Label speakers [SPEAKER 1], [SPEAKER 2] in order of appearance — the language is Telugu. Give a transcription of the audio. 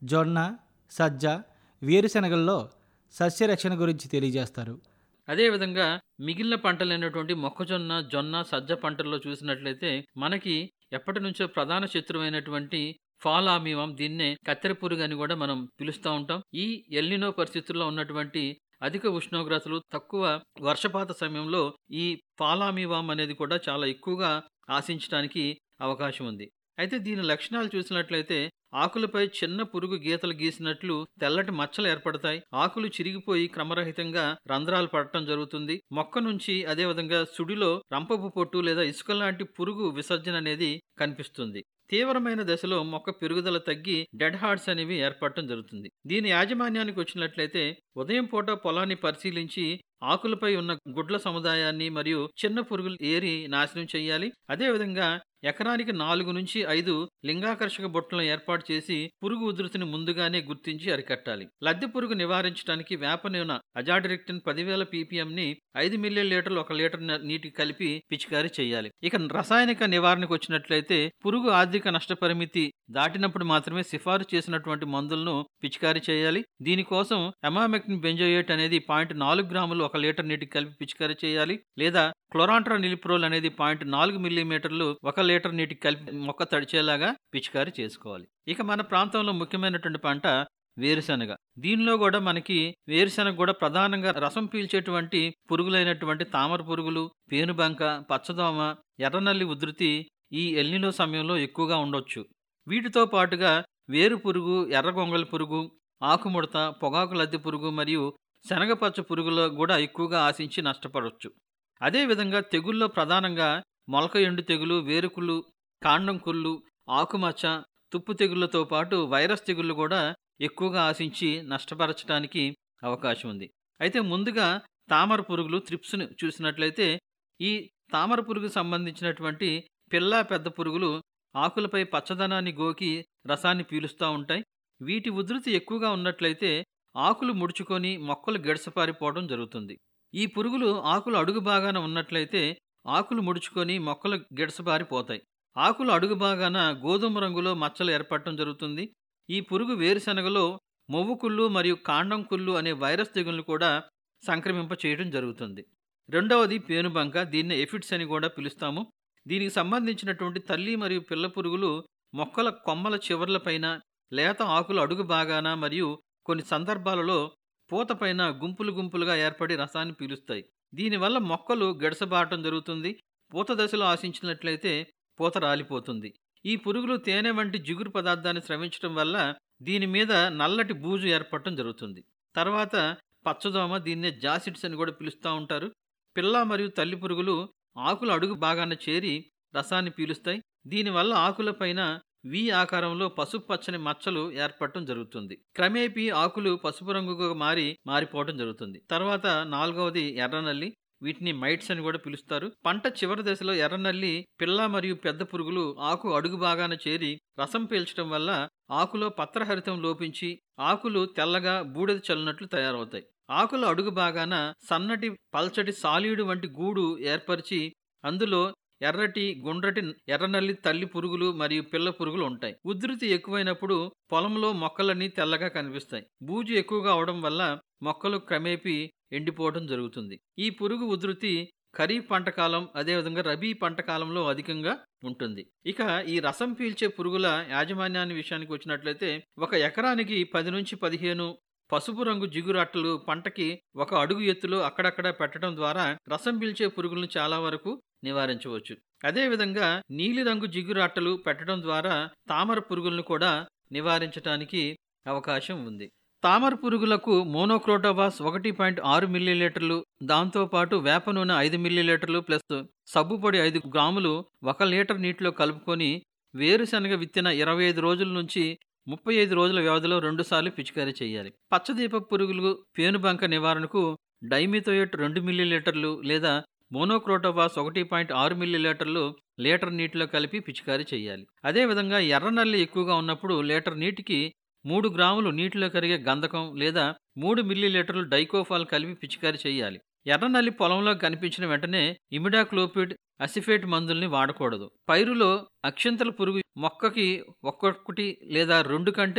[SPEAKER 1] జొన్న, సజ్జ, వేరుశెనగల్లో సస్యరక్షణ గురించి తెలియజేస్తారు.
[SPEAKER 2] అదేవిధంగా మిగిలిన పంటలైనటువంటి మొక్కజొన్న, జొన్న, సజ్జ పంటల్లో చూసినట్లయితే మనకి ఎప్పటినుంచో ప్రధాన శత్రువైనటువంటి ఫాల్ ఆర్మీవార్మ్, దీన్నే కత్తెర పురుగు అని కూడా మనం పిలుస్తూ ఉంటాం. ఈ ఎల్నినో పరిస్థితుల్లో ఉన్నటువంటి అధిక ఉష్ణోగ్రతలు, తక్కువ వర్షపాత సమయంలో ఈ ఫాల్ ఆర్మీవార్మ్ అనేది కూడా చాలా ఎక్కువగా ఆశించడానికి అవకాశం ఉంది. అయితే దీని లక్షణాలు చూసినట్లయితే ఆకులపై చిన్న పురుగు గీతలు గీసినట్లు తెల్లటి మచ్చలు ఏర్పడతాయి. ఆకులు చిరిగిపోయి క్రమరహితంగా రంధ్రాలు పడటం జరుగుతుంది. మొక్క నుంచి అదేవిధంగా సుడిలో రంపపు పొట్టు లేదా ఇసుక లాంటి పురుగు విసర్జన అనేది కనిపిస్తుంది. తీవ్రమైన దశలో మొక్క పెరుగుదల తగ్గి డెడ్ హార్ట్స్ అనేవి ఏర్పడటం జరుగుతుంది. దీని యాజమాన్యానికి వచ్చినట్లయితే ఉదయం పూట పొలాన్ని పరిశీలించి ఆకులపై ఉన్న గుడ్ల సముదాయాన్ని మరియు చిన్న పురుగులు ఏరి నాశనం చేయాలి. అదేవిధంగా ఎకరానికి 4 నుంచి 5 లింగాకర్షక బుట్టలను ఏర్పాటు చేసి పురుగు ఉధృతిని ముందుగానే గుర్తించి అరికట్టాలి. లద్దె పురుగు నివారించడానికి వేప నూనె అజాడిరెక్టిన్ 10,000 ppm ని 5 మిల్లీలీటర్లు 1 లీటర్ నీటికి కలిపి పిచికారీ చేయాలి. ఇక రసాయనిక నివారణకు వచ్చినట్లయితే పురుగు ఆర్థిక నష్టపరిమితి దాటినప్పుడు మాత్రమే సిఫారు చేసినటువంటి మందులను పిచికారీ చేయాలి. దీనికోసం ఎమామెక్టిన్ బెంజోయేట్ అనేది 0.4 గ్రాములు 1 లీటర్ నీటికి కలిపి పిచికారీ చేయాలి. లేదా క్లోరాంట్రా నిలిప్రోల్ అనేది 0.4 మిల్లీమీటర్లు 1 లీటర్ నీటికి కలిపి మొక్క తడిచేలాగా పిచికారీ చేసుకోవాలి. ఇక మన ప్రాంతంలో ముఖ్యమైనటువంటి పంట వేరుశనగ. దీనిలో కూడా మనకి వేరుశనగ కూడా ప్రధానంగా రసం పీల్చేటువంటి పురుగులైనటువంటి తామర పురుగులు, పేనుబంక, పచ్చదోమ, ఎర్రనల్లి ఉధృతి ఈ ఎల్నినో సమయంలో ఎక్కువగా ఉండొచ్చు. వీటితో పాటుగా వేరు పురుగు, ఎర్ర గొంగళి పురుగు, ఆకుముడత, పొగాకు లద్దె పురుగు మరియు శనగపచ్చ పురుగులో కూడా ఎక్కువగా ఆశించి నష్టపడవచ్చు. అదేవిధంగా తెగుల్లో ప్రధానంగా మొలక ఎండు తెగులు, వేరుకుళ్ళు, కాండం కుళ్ళు, ఆకుమచ్చ, తుప్పు తెగుళ్లతో పాటు వైరస్ తెగుళ్ళు కూడా ఎక్కువగా ఆశించి నష్టపరచడానికి అవకాశం ఉంది. అయితే ముందుగా తామర పురుగులు, త్రిప్స్ను చూసినట్లయితే ఈ తామర పురుగు సంబంధించినటువంటి పిల్ల పెద్ద పురుగులు ఆకులపై పచ్చదనాన్ని గోకి రసాన్ని పీలుస్తూ ఉంటాయి. వీటి ఉధృతి ఎక్కువగా ఉన్నట్లయితే ఆకులు ముడుచుకొని మొక్కలు గెడసపారిపోవడం జరుగుతుంది. ఈ పురుగులు ఆకులు అడుగు భాగాన ఉన్నట్లయితే ఆకులు ముడుచుకొని మొక్కలు గిడసబారిపోతాయి. ఆకులు అడుగు భాగాన గోధుమ రంగులో మచ్చలు ఏర్పడటం జరుగుతుంది. ఈ పురుగు వేరుశనగలో మొవ్వు కుళ్ళు మరియు కాండం కుళ్ళు అనే వైరస్ తెగులను కూడా సంక్రమింప చేయడం జరుగుతుంది. రెండవది పేనుబంక, దీన్ని ఎఫిడ్స్ అని కూడా పిలుస్తాము. దీనికి సంబంధించినటువంటి తల్లి మరియు పిల్ల పురుగులు మొక్కల కొమ్మల చివర్లపైన, లేత ఆకులు అడుగు భాగాన మరియు కొన్ని సందర్భాలలో పూత పైన గుంపులు గుంపులుగా ఏర్పడి రసాన్ని పీలుస్తాయి. దీనివల్ల మొక్కలు గెడసబారటం జరుగుతుంది. పూత దశలో ఆశించినట్లయితే పూత రాలిపోతుంది. ఈ పురుగులు తేనె వంటి జిగురు పదార్థాన్ని స్రవించడం వల్ల దీని మీద నల్లటి బూజు ఏర్పడటం జరుగుతుంది. తర్వాత పచ్చదోమ, దీన్నే జాసిడ్స్ అని కూడా పిలుస్తూ ఉంటారు. పిల్ల మరియు తల్లి పురుగులు ఆకుల అడుగు భాగాన చేరి రసాన్ని పీలుస్తాయి. దీనివల్ల ఆకులపైన వి ఆకారంలో పసుపు పచ్చని మచ్చలు ఏర్పడటం జరుగుతుంది. క్రమేపీ ఆకులు పసుపు రంగుగా మారిపోవడం జరుగుతుంది. తర్వాత నాలుగవది ఎర్రనల్లి, వీటిని మైట్స్ అని కూడా పిలుస్తారు. పంట చివరి దశలో ఎర్రనల్లి పిల్ల మరియు పెద్ద పురుగులు ఆకు అడుగు భాగాన చేరి రసం పీల్చడం వల్ల ఆకులో పత్రహరితం లోపించి ఆకులు తెల్లగా బూడిద చల్లినట్లు తయారవుతాయి. ఆకుల అడుగు భాగాన సన్నటి పల్చటి సాలీడు వంటి గూడు ఏర్పరిచి అందులో ఎర్రటి, గుండ్రటి ఎర్రనల్లి తల్లి పురుగులు మరియు పిల్ల పురుగులు ఉంటాయి. ఉధృతి ఎక్కువైనప్పుడు పొలంలో మొక్కలన్నీ తెల్లగా కనిపిస్తాయి. బూజు ఎక్కువగా అవడం వల్ల మొక్కలు క్రమేపీ ఎండిపోవడం జరుగుతుంది. ఈ పురుగు ఉధృతి ఖరీఫ్ పంట కాలం, అదేవిధంగా రబీ పంట కాలంలో అధికంగా ఉంటుంది. ఇక ఈ రసం పీల్చే పురుగుల యాజమాన్యాన్ని విషయానికి వచ్చినట్లయితే 1 ఎకరానికి 10 నుంచి 15 పసుపు రంగు జిగురు అట్టలు పంటకి 1 అడుగు ఎత్తులో అక్కడక్కడ పెట్టడం ద్వారా రసం పీల్చే పురుగులను చాలా వరకు నివారించవచ్చు. అదేవిధంగా నీలిరంగు జిగురు అట్టలు పెట్టడం ద్వారా తామర పురుగులను కూడా నివారించడానికి అవకాశం ఉంది. తామర పురుగులకు మోనోక్రోటోఫాస్ 1.6 మిల్లీలీటర్లు, దాంతోపాటు వేప నూనె 5 మిల్లీలీటర్లు ప్లస్ సబ్బు పొడి 5 గ్రాములు 1 లీటర్ నీటిలో కలుపుకొని వేరుశనగ విత్తిన 25 రోజుల నుంచి 35 రోజుల వ్యవధిలో 2 సార్లు పిచికారీ చేయాలి. పచ్చదీప పురుగులు, పేనుబంక నివారణకు డైమిథోయేట్ 2 మిల్లీలీటర్లు లేదా మోనోక్రోటోఫాస్ 1.6 మిల్లీలీటర్లు లీటర్ నీటిలో కలిపి పిచికారీ చేయాలి. అదేవిధంగా ఎర్రనల్లి ఎక్కువగా ఉన్నప్పుడు లీటర్ నీటికి 3 గ్రాములు నీటిలో కరిగే గంధకం లేదా 3 మిల్లీలీటర్లు డైకోఫాల్ కలిపి పిచికారీ చేయాలి. ఎర్రనల్లి పొలంలో కనిపించిన వెంటనే ఇమిడాక్లోపిడ్, అసిఫేట్ మందుల్ని వాడకూడదు. పైరులో అక్షింతల పురుగు మొక్కకి 1 లేదా 2 కంటే